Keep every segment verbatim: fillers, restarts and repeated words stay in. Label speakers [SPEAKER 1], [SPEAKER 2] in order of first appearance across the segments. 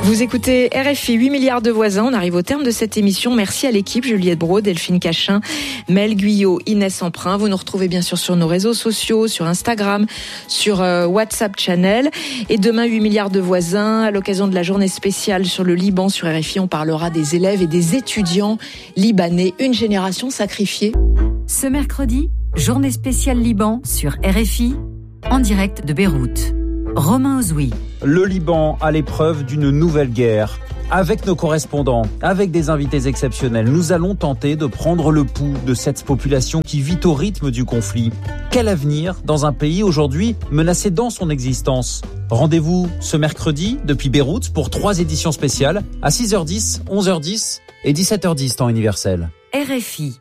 [SPEAKER 1] Vous écoutez R F I, huit milliards de voisins. On arrive au terme de cette émission. Merci à l'équipe, Juliette Brault, Delphine Cachin, Mel Guyot, Inès Emprunt. Vous nous retrouvez bien sûr sur nos réseaux sociaux, sur Instagram, sur euh, WhatsApp Channel. Et demain, huit milliards de voisins. À l'occasion de la journée spéciale sur le Liban, sur R F I, on parlera des élèves et des étudiants libanais. Une génération sacrifiée.
[SPEAKER 2] Ce mercredi, journée spéciale Liban sur R F I, en direct de Beyrouth. Romain Ozoui.
[SPEAKER 3] Le Liban à l'épreuve d'une nouvelle guerre. Avec nos correspondants, avec des invités exceptionnels, nous allons tenter de prendre le pouls de cette population qui vit au rythme du conflit. Quel avenir dans un pays aujourd'hui menacé dans son existence ? Rendez-vous ce mercredi depuis Beyrouth pour trois éditions spéciales à six heures dix, onze heures dix et dix-sept heures dix temps universel.
[SPEAKER 2] R F I.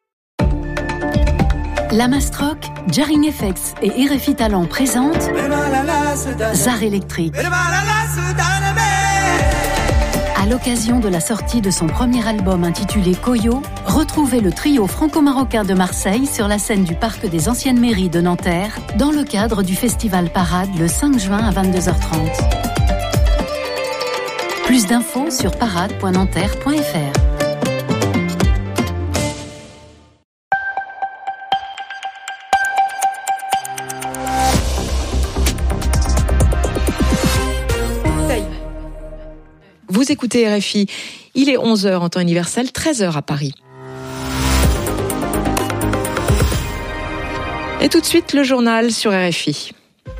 [SPEAKER 2] La Mastroc, Jarring F X et R F I Talent présentent Zar électrique. À l'occasion de la sortie de son premier album intitulé Koyo, retrouvez le trio franco-marocain de Marseille sur la scène du Parc des Anciennes Mairies de Nanterre dans le cadre du festival Parade le cinq juin à vingt-deux heures trente. Plus d'infos sur parade point nanterre point f r.
[SPEAKER 1] Vous écoutez R F I, il est onze heures en temps universel, treize heures à Paris. Et tout de suite, le journal sur R F I.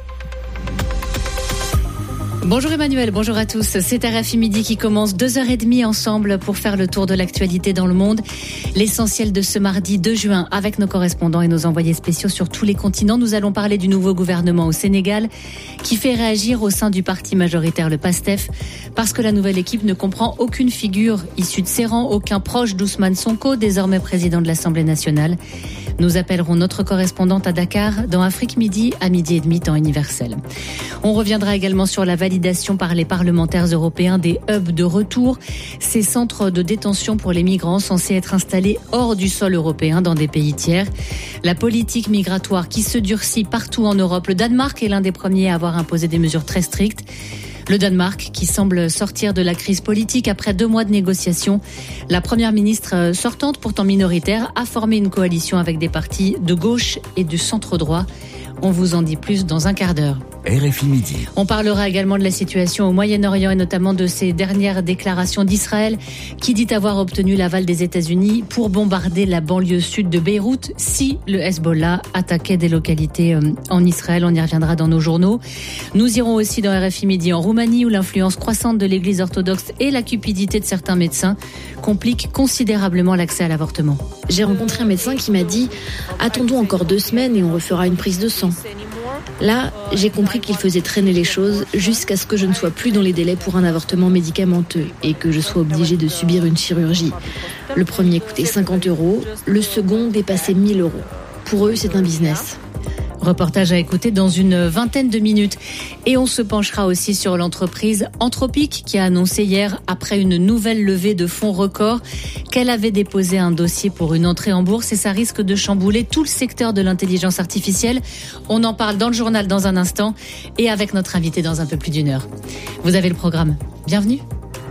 [SPEAKER 4] Bonjour Emmanuel, bonjour à tous. C'est R F I Midi qui commence deux heures trente ensemble pour faire le tour de l'actualité dans le monde. L'essentiel de ce mardi deux juin avec nos correspondants et nos envoyés spéciaux sur tous les continents. Nous allons parler du nouveau gouvernement au Sénégal qui fait réagir au sein du parti majoritaire, le PASTEF, parce que la nouvelle équipe ne comprend aucune figure issue de ses rangs, aucun proche d'Ousmane Sonko, désormais président de l'Assemblée nationale. Nous appellerons notre correspondante à Dakar dans Afrique Midi à midi et demi temps universel. On reviendra également sur la validation par les parlementaires européens des hubs de retour, ces centres de détention pour les migrants censés être installés hors du sol européen dans des pays tiers. La politique migratoire qui se durcit partout en Europe. Le Danemark est l'un des premiers à avoir imposé des mesures très strictes. Le Danemark qui semble sortir de la crise politique après deux mois de négociations. La première ministre sortante, pourtant minoritaire, a formé une coalition avec des partis de gauche et du centre-droit. On vous en dit plus dans un quart d'heure.
[SPEAKER 5] R F I Midi.
[SPEAKER 4] On parlera également de la situation au Moyen-Orient et notamment de ces dernières déclarations d'Israël qui dit avoir obtenu l'aval des États-Unis pour bombarder la banlieue sud de Beyrouth si le Hezbollah attaquait des localités en Israël. On y reviendra dans nos journaux. Nous irons aussi dans R F I Midi en Roumanie où l'influence croissante de l'Église orthodoxe et la cupidité de certains médecins compliquent considérablement l'accès à l'avortement.
[SPEAKER 6] J'ai rencontré un médecin qui m'a dit « Attendons encore deux semaines et on refera une prise de sang ». Là, j'ai compris qu'il faisait traîner les choses jusqu'à ce que je ne sois plus dans les délais pour un avortement médicamenteux et que je sois obligée de subir une chirurgie. Le premier coûtait cinquante euros, le second dépassait mille euros. Pour eux, c'est un business.
[SPEAKER 4] Reportage à écouter dans une vingtaine de minutes. Et on se penchera aussi sur l'entreprise Anthropic qui a annoncé hier, après une nouvelle levée de fonds record, qu'elle avait déposé un dossier pour une entrée en bourse et ça risque de chambouler tout le secteur de l'intelligence artificielle. On en parle dans le journal dans un instant et avec notre invité dans un peu plus d'une heure. Vous avez le programme. Bienvenue.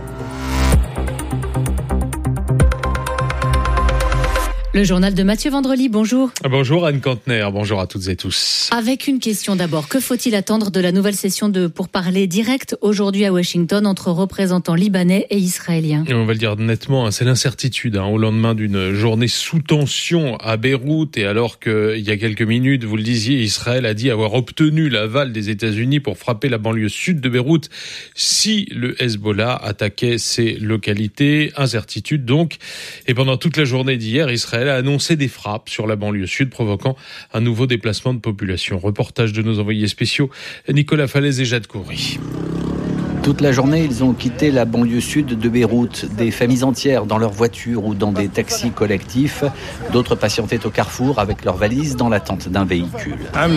[SPEAKER 4] Le journal de Mathieu Vendrely, bonjour.
[SPEAKER 7] Bonjour Anne Kantner, bonjour à toutes et tous.
[SPEAKER 4] Avec une question d'abord, que faut-il attendre de la nouvelle session de pourparlers directs aujourd'hui à Washington entre représentants libanais et israéliens ?
[SPEAKER 7] Et on va le dire nettement, c'est l'incertitude hein, au lendemain d'une journée sous tension à Beyrouth et alors qu'il y a quelques minutes, vous le disiez, Israël a dit avoir obtenu l'aval des États-Unis pour frapper la banlieue sud de Beyrouth si le Hezbollah attaquait ces localités. Incertitude donc. Et pendant toute la journée d'hier, Israël a annoncé des frappes sur la banlieue sud, provoquant un nouveau déplacement de population. Reportage de nos envoyés spéciaux Nicolas Falaise et Jade Coury.
[SPEAKER 8] Toute la journée, ils ont quitté la banlieue sud de Beyrouth. Des familles entières dans leurs voitures ou dans des taxis collectifs. D'autres patientaient au carrefour avec leurs valises dans l'attente d'un véhicule.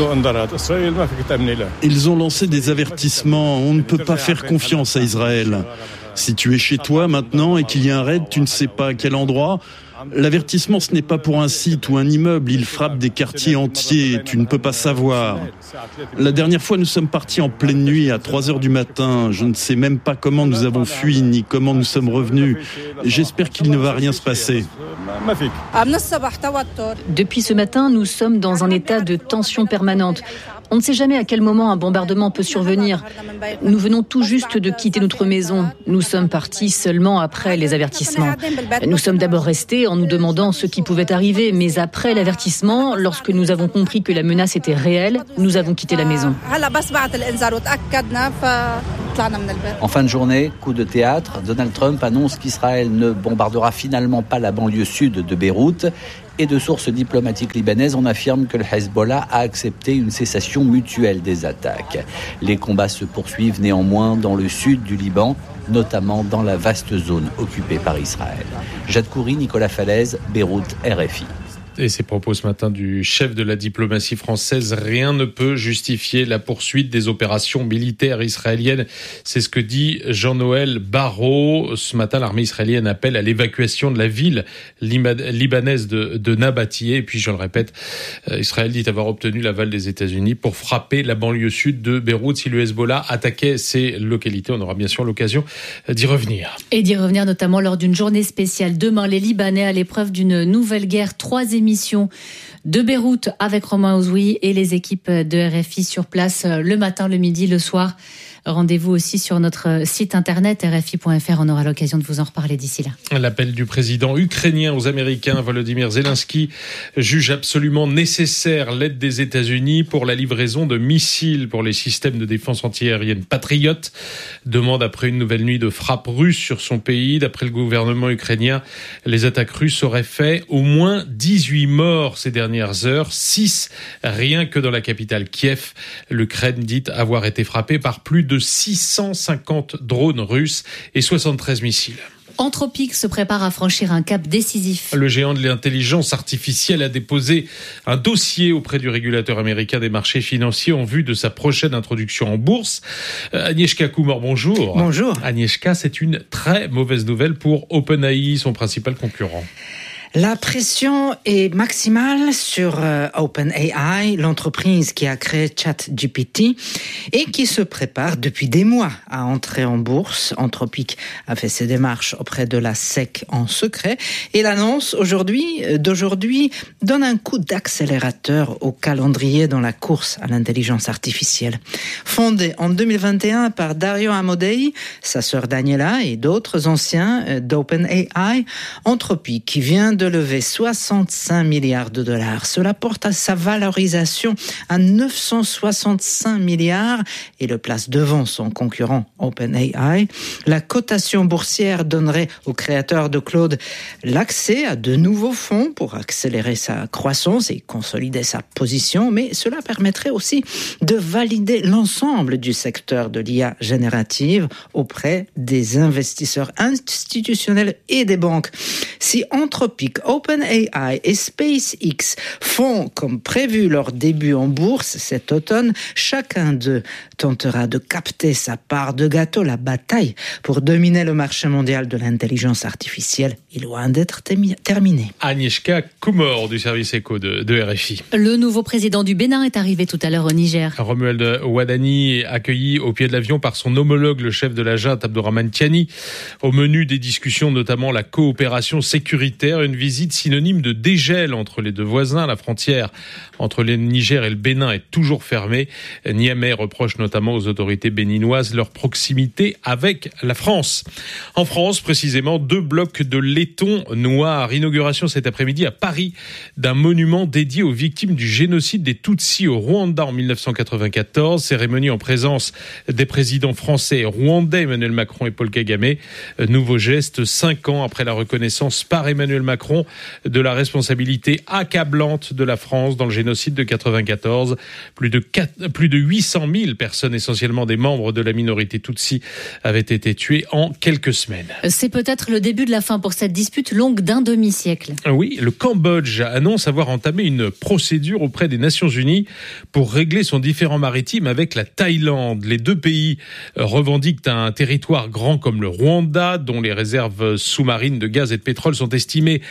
[SPEAKER 9] Ils ont lancé des avertissements. On ne peut pas faire confiance à Israël. Si tu es chez toi maintenant et qu'il y a un raid, tu ne sais pas à quel endroit. L'avertissement, ce n'est pas pour un site ou un immeuble, il frappe des quartiers entiers, tu ne peux pas savoir. La dernière fois, nous sommes partis en pleine nuit à trois heures du matin. Je ne sais même pas comment nous avons fui ni comment nous sommes revenus. J'espère qu'il ne va rien se passer.
[SPEAKER 5] Depuis ce matin, nous sommes dans un état de tension permanente. On ne sait jamais à quel moment un bombardement peut survenir. Nous venons tout juste de quitter notre maison. Nous sommes partis seulement après les avertissements. Nous sommes d'abord restés en nous demandant ce qui pouvait arriver, mais après l'avertissement, lorsque nous avons compris que la menace était réelle, nous avons quitté la maison.
[SPEAKER 8] En fin de journée, coup de théâtre, Donald Trump annonce qu'Israël ne bombardera finalement pas la banlieue sud de Beyrouth. Et de sources diplomatiques libanaises, on affirme que le Hezbollah a accepté une cessation mutuelle des attaques. Les combats se poursuivent néanmoins dans le sud du Liban, notamment dans la vaste zone occupée par Israël. Jade Khoury, Nicolas Falaise, Beyrouth, R F I.
[SPEAKER 7] Et ces propos ce matin du chef de la diplomatie française, rien ne peut justifier la poursuite des opérations militaires israéliennes. C'est ce que dit Jean-Noël Barrot. Ce matin, l'armée israélienne appelle à l'évacuation de la ville libanaise de, de Nabatieh. Et puis, je le répète, Israël dit avoir obtenu l'aval des États-Unis pour frapper la banlieue sud de Beyrouth. Si le Hezbollah attaquait ces localités, on aura bien sûr l'occasion d'y revenir.
[SPEAKER 4] Et d'y revenir notamment lors d'une journée spéciale. Demain, les Libanais à l'épreuve d'une nouvelle guerre. Trois émission de Beyrouth avec Romain Ozoui et les équipes de R F I sur place le matin, le midi, le soir. Rendez-vous aussi sur notre site internet r f i point f r. On aura l'occasion de vous en reparler d'ici là.
[SPEAKER 7] L'appel du président ukrainien aux Américains, Volodymyr Zelensky, juge absolument nécessaire l'aide des États-Unis pour la livraison de missiles pour les systèmes de défense antiaérienne Patriot. Demande après une nouvelle nuit de frappes russes sur son pays. D'après le gouvernement ukrainien, les attaques russes auraient fait au moins dix-huit morts ces dernières heures, six rien que dans la capitale Kiev. L'Ukraine dit avoir été frappée par plus de de six cent cinquante drones russes et soixante-treize missiles.
[SPEAKER 4] Anthropic se prépare à franchir un cap décisif.
[SPEAKER 7] Le géant de l'intelligence artificielle a déposé un dossier auprès du régulateur américain des marchés financiers en vue de sa prochaine introduction en bourse. Agnieszka Kumor, bonjour.
[SPEAKER 10] Bonjour.
[SPEAKER 7] Agnieszka, c'est une très mauvaise nouvelle pour OpenAI, son principal concurrent.
[SPEAKER 10] La pression est maximale sur euh, OpenAI, l'entreprise qui a créé ChatGPT et qui se prépare depuis des mois à entrer en bourse. Anthropic a fait ses démarches auprès de la S E C en secret et l'annonce aujourd'hui, d'aujourd'hui donne un coup d'accélérateur au calendrier dans la course à l'intelligence artificielle. Fondée en deux mille vingt et un par Dario Amodei, sa sœur Daniela et d'autres anciens d'OpenAI, Anthropic qui vient de de lever soixante-cinq milliards de dollars. Cela porte à sa valorisation à neuf cent soixante-cinq milliards et le place devant son concurrent OpenAI. La cotation boursière donnerait au créateur de Claude l'accès à de nouveaux fonds pour accélérer sa croissance et consolider sa position, mais cela permettrait aussi de valider l'ensemble du secteur de l'I A générative auprès des investisseurs institutionnels et des banques. Si Anthropic, OpenAI et SpaceX font comme prévu leur début en bourse cet automne, chacun d'eux tentera de capter sa part de gâteau. La bataille pour dominer le marché mondial de l'intelligence artificielle est loin d'être terminée.
[SPEAKER 7] Agnieszka Kumor du service éco de, de R F I.
[SPEAKER 4] Le nouveau président du Bénin est arrivé tout à l'heure au Niger.
[SPEAKER 7] Romuald Wadani est accueilli au pied de l'avion par son homologue, le chef de la junte, Abdourahmane Tiani. Au menu des discussions, notamment la coopération sécuritaire, une visite synonyme de dégel entre les deux voisins. La frontière entre le Niger et le Bénin est toujours fermée. Niamey reproche notamment aux autorités béninoises leur proximité avec la France. En France, précisément, deux blocs de laiton noir. Inauguration cet après-midi à Paris d'un monument dédié aux victimes du génocide des Tutsis au Rwanda en dix-neuf cent quatre-vingt-quatorze. Cérémonie en présence des présidents français et rwandais Emmanuel Macron et Paul Kagame. Nouveau geste cinq ans après la reconnaissance par Emmanuel Macron de la responsabilité accablante de la France dans le génocide de quatre-vingt-quatorze. Plus de, quatre, plus de huit cent mille personnes, essentiellement des membres de la minorité Tutsi, avaient été tuées en quelques semaines.
[SPEAKER 4] C'est peut-être le début de la fin pour cette dispute longue d'un demi-siècle.
[SPEAKER 7] Oui, le Cambodge annonce avoir entamé une procédure auprès des Nations Unies pour régler son différend maritime avec la Thaïlande. Les deux pays revendiquent un territoire grand comme le Rwanda, dont les réserves sous-marines de gaz et de pétrole sont estimées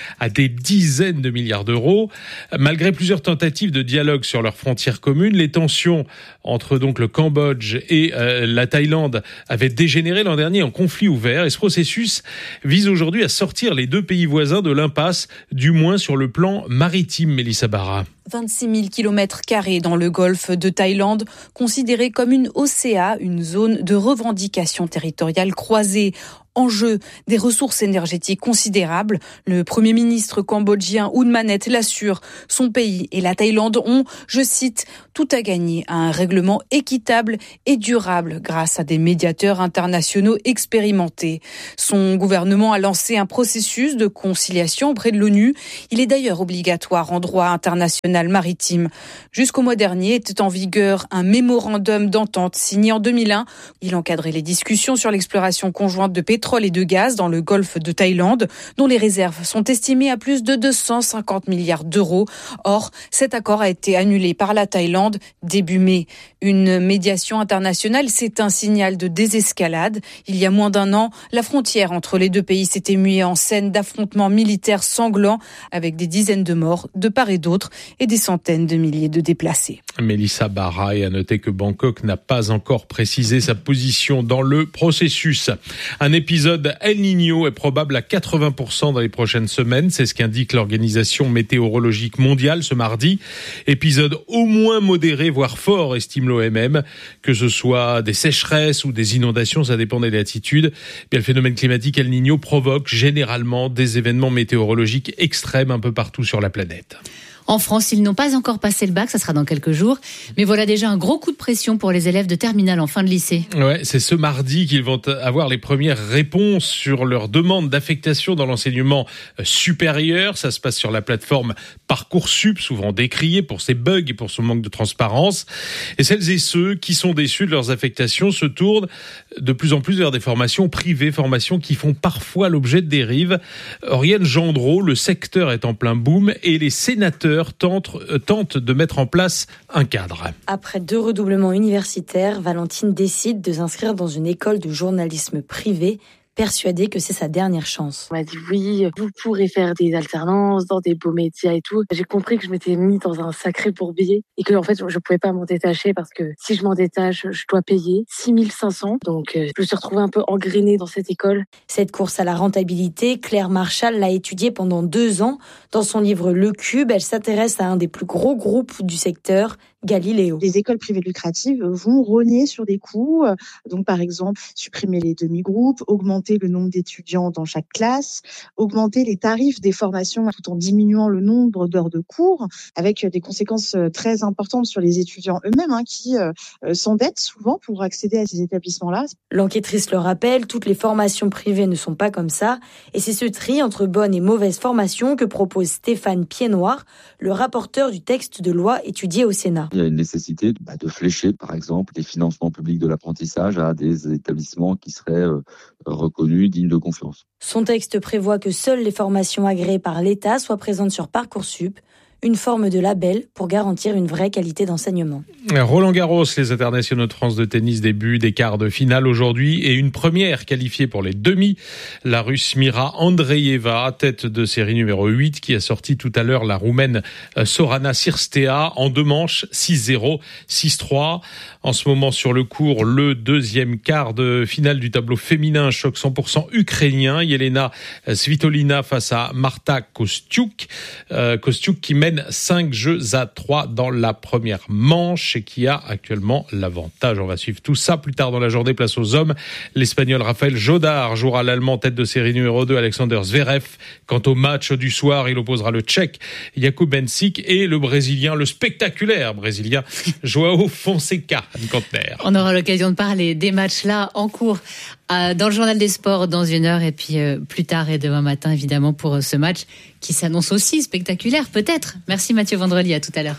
[SPEAKER 7] à des dizaines de milliards d'euros. Malgré plusieurs tentatives de dialogue sur leurs frontières communes, les tensions entre donc le Cambodge et euh, la Thaïlande avaient dégénéré l'an dernier en conflit ouvert. Et ce processus vise aujourd'hui à sortir les deux pays voisins de l'impasse, du moins sur le plan maritime, Mélissa Barra.
[SPEAKER 11] vingt-six mille kilomètres carrés dans le golfe de Thaïlande, considéré comme une O C A, une zone de revendication territoriale croisée. En jeu, des ressources énergétiques considérables. Le Premier ministre cambodgien Hun Manet l'assure. Son pays et la Thaïlande ont, je cite, tout à gagner à un règlement équitable et durable grâce à des médiateurs internationaux expérimentés. Son gouvernement a lancé un processus de conciliation auprès de l'ONU. Il est d'ailleurs obligatoire en droit international maritime. Jusqu'au mois dernier était en vigueur un mémorandum d'entente signé en deux mille un. Il encadrait les discussions sur l'exploration conjointe de pétrole pétrole et de gaz dans le golfe de Thaïlande, dont les réserves sont estimées à plus de deux cent cinquante milliards d'euros. Or, cet accord a été annulé par la Thaïlande début mai. Une médiation internationale, c'est un signal de désescalade. Il y a moins d'un an, la frontière entre les deux pays s'était muée en scène d'affrontements militaires sanglants, avec des dizaines de morts de part et d'autre et des centaines de milliers de déplacés.
[SPEAKER 7] Mélissa Barra, et à noter que Bangkok n'a pas encore précisé sa position dans le processus. Un épisode El Niño est probable à quatre-vingts pour cent dans les prochaines semaines. C'est ce qu'indique l'Organisation météorologique mondiale ce mardi. Épisode au moins modéré, voire fort, estime l'O M M. Que ce soit des sécheresses ou des inondations, ça dépend des latitudes. Bien, le phénomène climatique El Niño provoque généralement des événements météorologiques extrêmes un peu partout sur la planète.
[SPEAKER 4] En France, ils n'ont pas encore passé le bac, ça sera dans quelques jours. Mais voilà déjà un gros coup de pression pour les élèves de terminale en fin de lycée.
[SPEAKER 7] Ouais, c'est ce mardi qu'ils vont avoir les premières réponses sur leur demande d'affectation dans l'enseignement supérieur. Ça se passe sur la plateforme Parcoursup, souvent décriée pour ses bugs et pour son manque de transparence. Et celles et ceux qui sont déçus de leurs affectations se tournent de plus en plus vers des formations privées, formations qui font parfois l'objet de dérives. Oriane Gendreau, le secteur est en plein boom et les sénateurs Tente, tente de mettre en place un cadre.
[SPEAKER 12] Après deux redoublements universitaires, Valentine décide de s'inscrire dans une école de journalisme privé, persuadée que c'est sa dernière chance.
[SPEAKER 13] On m'a dit oui, vous pourrez faire des alternances dans des beaux médias et tout. J'ai compris que je m'étais mis dans un sacré bourbier et que en fait je pouvais pas m'en détacher parce que si je m'en détache, je dois payer six mille cinq cents. Donc je me suis retrouvée un peu engrainée dans cette école.
[SPEAKER 12] Cette course à la rentabilité, Claire Marchal l'a étudiée pendant deux ans. Dans son livre Le Cube, elle s'intéresse à un des plus gros groupes du secteur, Galileo.
[SPEAKER 14] Les écoles privées lucratives vont rogner sur des coûts, donc par exemple supprimer les demi-groupes, augmenter le nombre d'étudiants dans chaque classe, augmenter les tarifs des formations tout en diminuant le nombre d'heures de cours, avec des conséquences très importantes sur les étudiants eux-mêmes hein, qui euh, s'endettent souvent pour accéder à ces établissements-là.
[SPEAKER 12] L'enquêtrice le rappelle, toutes les formations privées ne sont pas comme ça, et c'est ce tri entre bonnes et mauvaises formations que propose Stéphane Piednoir, le rapporteur du texte de loi étudié au Sénat.
[SPEAKER 15] Il y a une nécessité bah, de flécher, par exemple, les financements publics de l'apprentissage à des établissements qui seraient euh, reconnus, dignes de confiance.
[SPEAKER 12] Son texte prévoit que seules les formations agréées par l'État soient présentes sur Parcoursup, une forme de label pour garantir une vraie qualité d'enseignement.
[SPEAKER 7] Roland Garros, les internationaux de France de tennis, début des quarts de finale aujourd'hui et une première qualifiée pour les demi. La Russe Mira Andreeva, tête de série numéro huit, qui a sorti tout à l'heure la Roumaine Sorana Cirstea en deux manches, six zéro, six trois. En ce moment sur le court, le deuxième quart de finale du tableau féminin, choc cent pour cent ukrainien. Yelena Svitolina face à Marta Kostyuk. Euh, Kostyuk qui mène cinq jeux à trois dans la première manche et qui a actuellement l'avantage. On va suivre tout ça plus tard dans la journée. Place aux hommes. L'Espagnol Rafael Jodar jouera l'Allemand tête de série numéro deux Alexander Zverev. Quant au match du soir, il opposera le Tchèque Jakub Benčík et le Brésilien, le spectaculaire Brésilien João Fonseca.
[SPEAKER 4] On aura l'occasion de parler des matchs là en cours euh, dans le journal des sports dans une heure et puis euh, plus tard et demain matin évidemment pour euh, ce match qui s'annonce aussi spectaculaire peut-être. Merci Mathieu Vendredi, à tout à l'heure.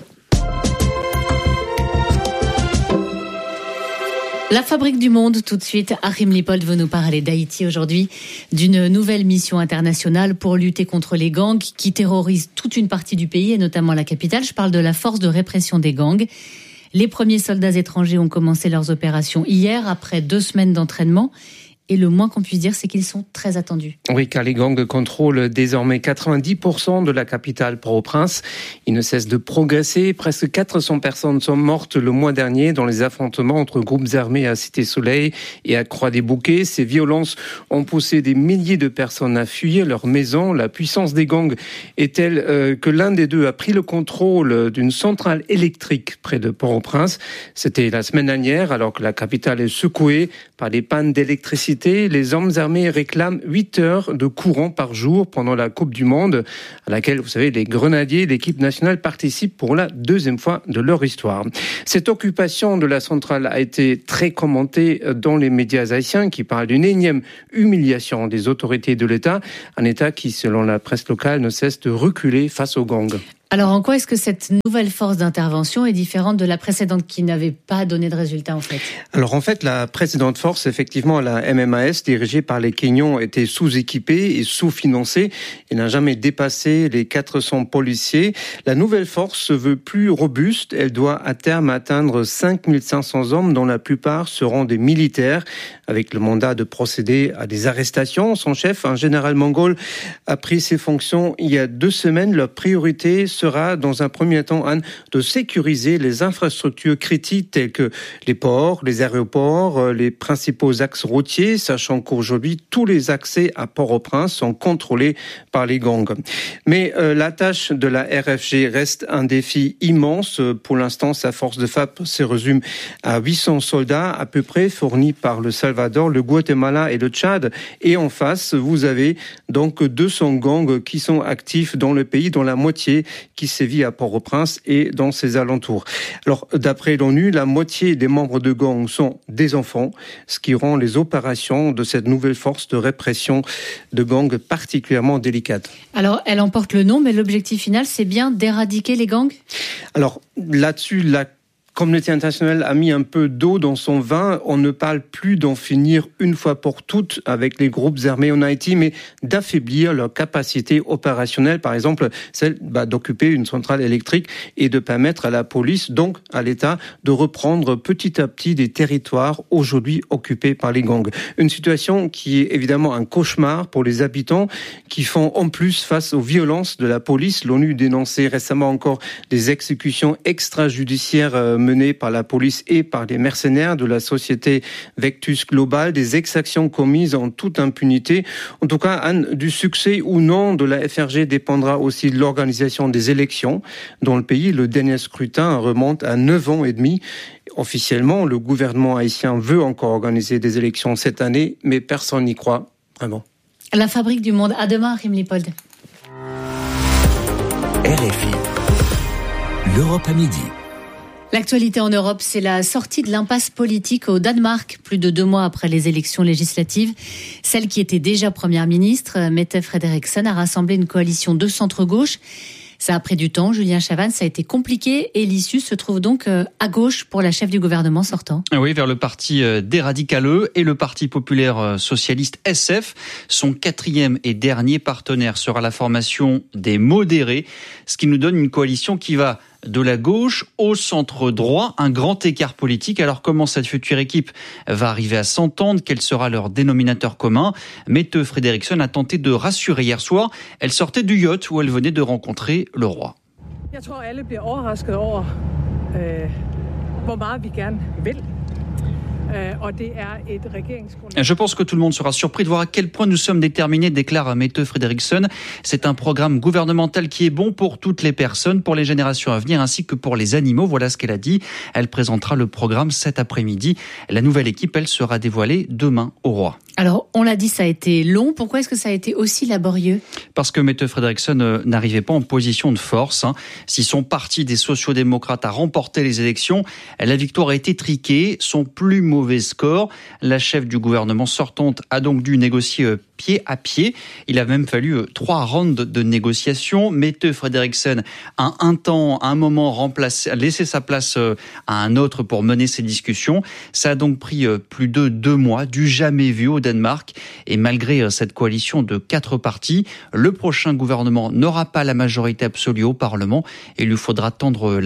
[SPEAKER 4] La fabrique du monde, tout de suite. Achim Lippold veut nous parler d'Haïti aujourd'hui, d'une nouvelle mission internationale pour lutter contre les gangs qui terrorisent toute une partie du pays et notamment la capitale. Je parle de la force de répression des gangs. Les premiers soldats étrangers ont commencé leurs opérations hier, après deux semaines d'entraînement. Et le moins qu'on puisse dire, c'est qu'ils sont très attendus.
[SPEAKER 16] Oui, car les gangs contrôlent désormais quatre-vingt-dix pour cent de la capitale Port-au-Prince. Ils ne cessent de progresser. Presque quatre cents personnes sont mortes le mois dernier dans les affrontements entre groupes armés à Cité-Soleil et à Croix-des-Bouquets. Ces violences ont poussé des milliers de personnes à fuir leur maison. La puissance des gangs est telle euh, que l'un des deux a pris le contrôle d'une centrale électrique près de Port-au-Prince. C'était la semaine dernière, alors que la capitale est secouée par des pannes d'électricité. Les hommes armés réclament huit heures de courant par jour pendant la Coupe du Monde, à laquelle, vous savez, les Grenadiers, l'équipe nationale, participent pour la deuxième fois de leur histoire. Cette occupation de la centrale a été très commentée dans les médias haïtiens qui parlent d'une énième humiliation des autorités de l'État, un État qui, selon la presse locale, ne cesse de reculer face aux gangs.
[SPEAKER 4] Alors, en quoi est-ce que cette nouvelle force d'intervention est différente de la précédente qui n'avait pas donné de résultat, en fait?
[SPEAKER 16] Alors, en fait, la précédente force, effectivement, la M M A S, dirigée par les Kenyans, était sous-équipée et sous-financée et n'a jamais dépassé les quatre cents policiers. La nouvelle force se veut plus robuste. Elle doit, à terme, atteindre cinq mille cinq cents hommes, dont la plupart seront des militaires, avec le mandat de procéder à des arrestations. Son chef, un général mongol, a pris ses fonctions il y a deux semaines. Leur priorité sera, dans un premier temps, Anne, de sécuriser les infrastructures critiques telles que les ports, les aéroports, les principaux axes routiers, sachant qu'aujourd'hui, tous les accès à Port-au-Prince sont contrôlés par les gangs. Mais euh, la tâche de la R F G reste un défi immense. Pour l'instant, sa force de frappe se résume à huit cents soldats, à peu près, fournis par le Salvador, le Guatemala et le Tchad. Et en face, vous avez donc deux cents gangs qui sont actifs dans le pays, dont la moitié qui sévit à Port-au-Prince et dans ses alentours. Alors, d'après l'ONU, la moitié des membres de gangs sont des enfants, ce qui rend les opérations de cette nouvelle force de répression de gangs particulièrement délicates.
[SPEAKER 4] Alors, elle emporte le nom, mais l'objectif final, c'est bien d'éradiquer les gangs ?
[SPEAKER 16] Alors, là-dessus, la communauté internationale a mis un peu d'eau dans son vin. On ne parle plus d'en finir une fois pour toutes avec les groupes armés en Haïti, mais d'affaiblir leur capacité opérationnelle, par exemple celle bah, d'occuper une centrale électrique et de permettre à la police, donc à l'État, de reprendre petit à petit des territoires aujourd'hui occupés par les gangs. Une situation qui est évidemment un cauchemar pour les habitants qui font en plus face aux violences de la police. L'ONU dénonçait récemment encore des exécutions extrajudiciaires euh, menées par la police et par des mercenaires de la société Vectus Global, des exactions commises en toute impunité. En tout cas, Anne, du succès ou non de la F R G dépendra aussi de l'organisation des élections. Dans le pays, le dernier scrutin remonte à neuf ans et demi. Officiellement, le gouvernement haïtien veut encore organiser des élections cette année, mais personne n'y croit, vraiment.
[SPEAKER 4] La fabrique du monde. À demain, Rim Lipold.
[SPEAKER 17] R F I. L'Europe à midi.
[SPEAKER 4] L'actualité en Europe, c'est la sortie de l'impasse politique au Danemark, plus de deux mois après les élections législatives. Celle qui était déjà première ministre, Mette Frederiksen, a rassemblé une coalition de centre-gauche. Ça a pris du temps, Julien Chavannes, ça a été compliqué et l'issue se trouve donc à gauche pour la chef du gouvernement sortant.
[SPEAKER 18] Oui, vers le parti des radicaleux et le parti populaire socialiste S F. Son quatrième et dernier partenaire sera la formation des modérés, ce qui nous donne une coalition qui va de la gauche au centre droit, un grand écart politique. Alors comment cette future équipe va arriver à s'entendre? Quel sera leur dénominateur commun? Mette Frederiksen a tenté de rassurer hier soir. Elle sortait du yacht où elle venait de rencontrer le roi.
[SPEAKER 19] Je tror alle bliver overrasket over øh, hvor meget vi gerne vil.
[SPEAKER 18] Je pense que tout le monde sera surpris de voir à quel point nous sommes déterminés, déclare Mette Frederiksen. C'est un programme gouvernemental qui est bon pour toutes les personnes, pour les générations à venir, ainsi que pour les animaux. Voilà ce qu'elle a dit. Elle présentera le programme cet après-midi. La nouvelle équipe, elle, sera dévoilée demain au roi.
[SPEAKER 4] Alors, on l'a dit, ça a été long. Pourquoi est-ce que ça a été aussi laborieux?
[SPEAKER 18] Parce que Mette Frederiksen euh, n'arrivait pas en position de force. Hein. Si son parti des sociaux-démocrates a remporté les élections, la victoire a été triquée. Son plus mauvais score. La chef du gouvernement sortante a donc dû négocier euh, pied à pied. Il a même fallu euh, trois rounds de négociations. Mette Frederiksen a un temps, à un moment, remplacé, a laissé sa place euh, à un autre pour mener ces discussions. Ça a donc pris euh, plus de deux mois, du jamais vu au Danemark. Et malgré cette coalition de quatre partis, le prochain gouvernement n'aura pas la majorité absolue au Parlement et il lui faudra tendre la